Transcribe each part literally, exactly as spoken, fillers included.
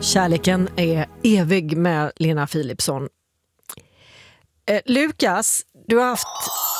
Kärleken är evig med Lena Philipsson. Eh, Lukas, du har haft...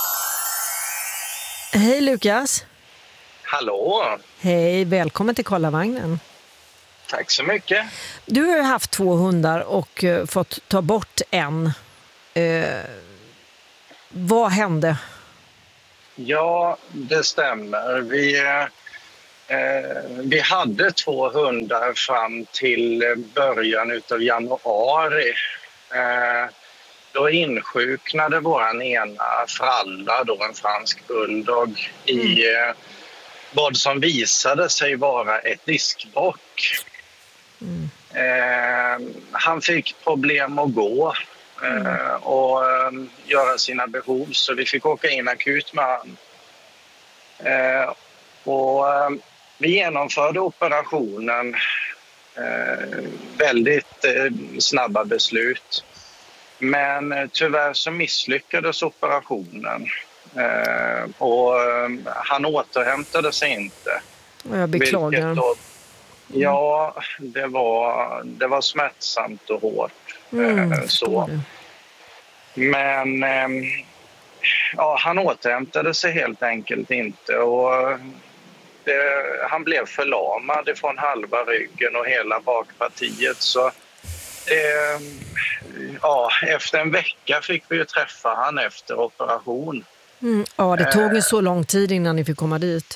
Hej Lukas. Hallå. Hej, välkommen till Kollavagnen. Tack så mycket. Du har ju haft två hundar och uh, fått ta bort en. Uh, vad hände? Ja, det stämmer. Vi, eh, vi hade två hundar fram till början av januari. Eh, då insjuknade vår ena Fralla, då en fransk bulldog, mm. i eh, vad som visade sig vara ett diskbråck. Mm. Eh, han fick problem att gå eh, mm. och eh, göra sina behov, så vi fick åka in akut med han. Eh, och eh, vi genomförde operationen, eh, väldigt eh, snabba beslut. Men eh, tyvärr så misslyckades operationen eh, och eh, han återhämtade sig inte. Jag beklagar. Då, ja, det var, det var smärtsamt och hårt. Mm, eh, så. Men eh, ja, han återhämtade sig helt enkelt inte. Och det, han blev förlamad från halva ryggen och hela bakpartiet. Så eh, ja, efter en vecka fick vi ju träffa han efter operation. Mm, ja, det tog ju så lång tid innan ni fick komma dit.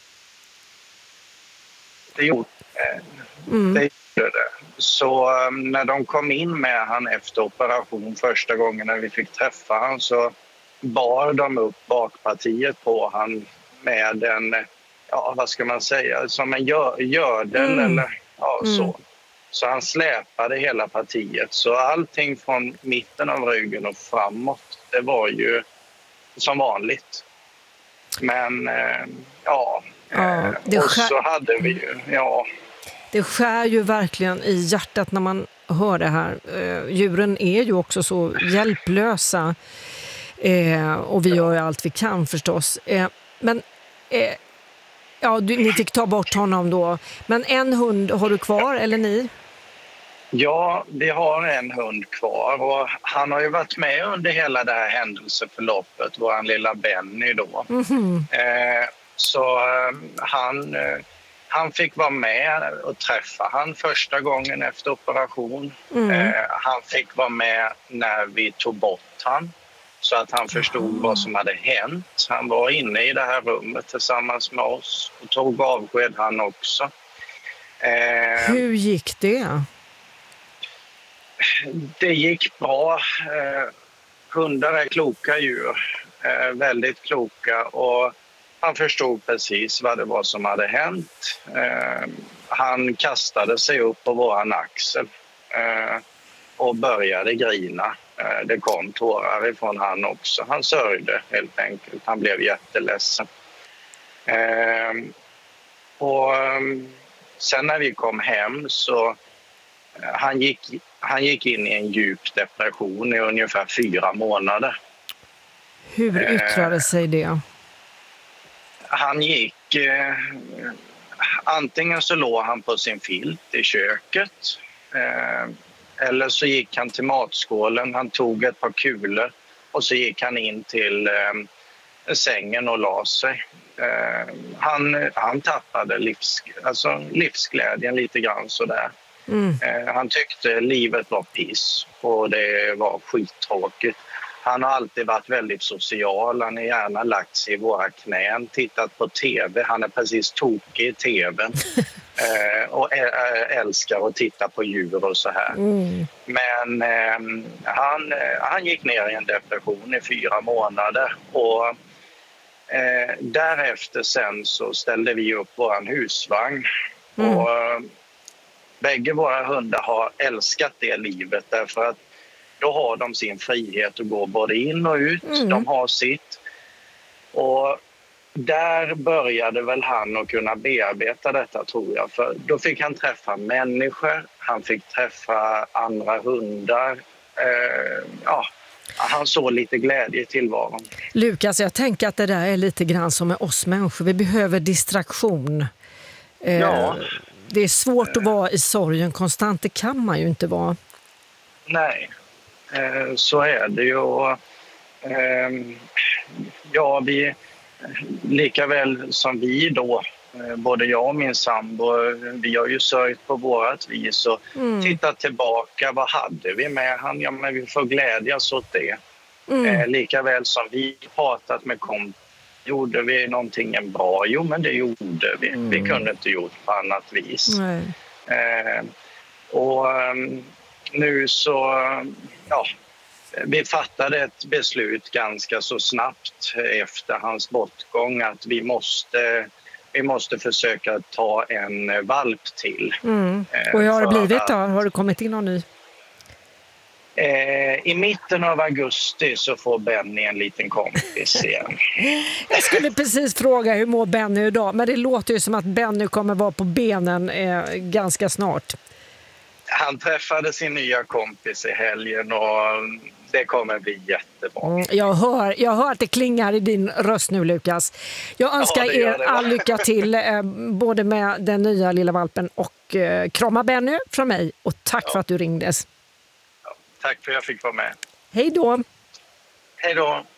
Det gjorde mm. det. Gjorde det. Så um, när de kom in med han efter operation första gången när vi fick träffa han, så bar de upp bakpartiet på han med en, ja vad ska man säga, som en gör, gördel mm. eller ja mm. så. Så han släpade hela partiet. Så allting från mitten av ryggen och framåt, det var ju som vanligt. Men eh, ja, ja det och skär... så hade vi ju, ja. Det skär ju verkligen i hjärtat när man hör det här. Eh, djuren är ju också så hjälplösa. Eh, och vi gör ju allt vi kan förstås. Eh, men eh, ja, du, ni fick ta bort honom då. Men en hund har du kvar, eller ni? Ja, vi har en hund kvar och han har ju varit med under hela det här händelseförloppet, vår lilla Benny då. Mm-hmm. Eh, så eh, han, eh, han fick vara med och träffa han första gången efter operation. Mm. Eh, han fick vara med när vi tog bort han, så att han förstod mm. vad som hade hänt. Han var inne i det här rummet tillsammans med oss och tog avsked han också. Eh, Hur gick det? Det gick bra. Eh, hundar är kloka djur, eh, väldigt kloka, och han förstod precis vad det var som hade hänt. Eh, han kastade sig upp på våran axel eh, och började grina. Eh, det kom tårar ifrån han också. Han sörjde helt enkelt. Han blev jätteledsen. Eh, och sen när vi kom hem så Han gick, han gick in i en djup depression i ungefär fyra månader. Hur yttrade sig det? Eh, han gick... Eh, antingen så låg han på sin filt i köket. Eh, eller så gick han till matskålen. Han tog ett par kulor och så gick han in till eh, sängen och la sig. Eh, han, han tappade livs, alltså livsglädjen lite grann sådär. Mm. Eh, han tyckte livet var piss och det var skittråkigt. Han har alltid varit väldigt social. Han har gärna lagt sig i våra knän, tittat på tv. Han är precis tokig i tvn eh, och älskar att titta på djur och så här. Mm. Men eh, han, han gick ner i en depression i fyra månader och eh, därefter sen så ställde vi upp våran husvagn. Mm. Och bägge våra hundar har älskat det livet, därför att då har de sin frihet att gå både in och ut. Mm. De har sitt. Och där började väl han att kunna bearbeta detta, tror jag. För då fick han träffa människor, han fick träffa andra hundar. Eh, ja, han såg lite glädje i tillvaron. Lukas, jag tänker att det där är lite grann som med oss människor. Vi behöver distraktion. Eh, ja. det är svårt att vara i sorgen konstant, det kan man ju inte vara. Nej, eh, så är det ju. Och, eh, ja, vi, lika väl som vi då, eh, både jag och min sambo, vi har ju sörjt på vårat vis och mm. tittat tillbaka. Vad hade vi med han? Ja, men vi får glädjas åt det. Mm. Eh, lika väl som vi pratat med kompisar. Gjorde vi någonting bra? Jo, men det gjorde vi. Mm. Vi kunde inte gjort på annat vis. Eh, och um, nu så, ja, vi fattade ett beslut ganska så snabbt efter hans bortgång att vi måste, vi måste försöka ta en valp till. Mm. Och hur har det blivit då? Har det kommit in någon ny? I mitten av augusti så får Benny en liten kompis igen. Jag skulle precis fråga hur mår Benny idag, men det låter ju som att Benny kommer vara på benen eh, ganska snart. Han träffade sin nya kompis i helgen och det kommer bli jättebra. Mm, jag, hör, jag hör att det klingar i din röst nu, Lukas. Jag önskar ja, er all lycka till eh, både med den nya lilla valpen och eh, krama Benny från mig och tack ja. för att du ringdes. Tack för att jag fick vara med. Hej då. Hej då.